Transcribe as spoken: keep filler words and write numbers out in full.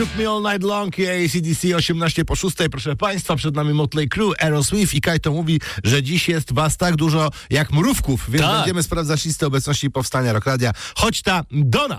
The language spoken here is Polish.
Took Me All Night Long i A C D C osiemnaście po szóstej. Proszę Państwa, przed nami Motley Crue, Aerosmith i Kajto mówi, że dziś jest was tak dużo jak mrówków, więc tak. będziemy sprawdzać listę obecności Powstania Rock Radia. Chodź ta do nas!